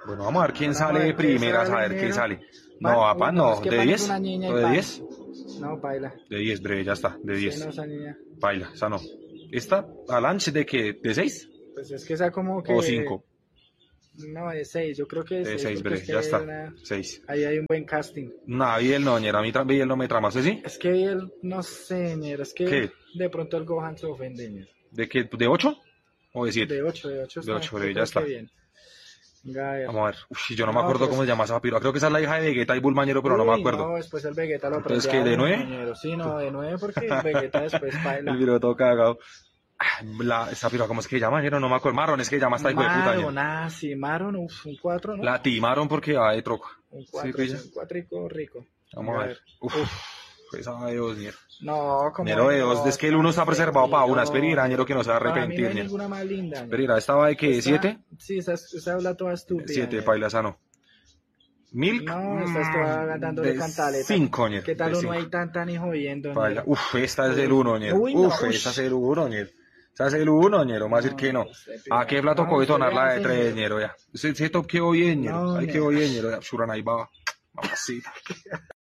Bueno, vamos a ver quién Ahora vamos sale a de ver quién primeras, a sale, ver quién negro. sale. Pan, No, uy, Pan no, no, es que ¿de Pan es 10? una niña y ¿O de Pan. 10? No, baila. De 10, breve, ya está, de Sí, 10. no, esa niña. Baila, esa no. ¿Esta, Alanche, de qué? ¿De 6? Pues es que esa como ¿O que. 5? No, de 6. Yo creo que de De 6 6, porque es breve, que ya hay está. una. 6. Ahí hay un buen casting. No, Biel no, ñera, a mí Biel no me trama, ¿sí? ¿Sí? Es que él, no sé, ñero, es que ¿Qué? de pronto el Gohan se ofende, ñero. ¿De qué? ¿De 8? ¿O de 7? De 8 De está, 8, yo breve, ya creo que está. bien. Venga, a ver. Vamos a ver. Uf, yo no me No, acuerdo pero cómo se llama esa piroa. Creo que esa es la hija de Vegeta y Bulmañero, pero no me Uy, acuerdo. no, después el Vegeta lo Entonces, prende ¿qué? a ¿De uno, 9? ñero. Sí, no, de 9 porque el Vegeta después baila. El piro todo cagado. Esa piroa, ¿cómo es que llama, ñero? No me acuerdo. Marron, es que llama esta hijo de puta, ñero. Maron, ah, sí, Maron, uf, un 4, ¿no? La timaron porque va de troca. Un ¿Sí, 4, pilla? un 4 rico. Vamos Venga, a ver. Uf, esa de 2, ñero. No, como Ñero de 2, es que el 1 está preservado para una. Es Pereira, ñero, que no se va a Para mí no arrepentir, hay ñero. ninguna más linda. ñero. Pereira, ¿estaba de qué? Esta- ¿7? Sí, esa habla toda estúpida. 7, ñero. paila, esa no. ¿Milk? No, esta toda dándole De cantaleta. 5, ñero. ¿Qué tal de uno 5. ahí tan y jodiendo, Paila. ñero? Uf, esta es el 1, ñero. Uy, no, Uf, uy. esa es el 1, ñero. Esa es el 1, ñero. Vamos a decir que no. ¿A qué plato No, coge usted tonar le la de hace, 3, ñero. ñero? Ya. Ese top quedó bien, ñero. No, Ahí ñero. quedó bien, ñero. Suran ahí va. Mamacita.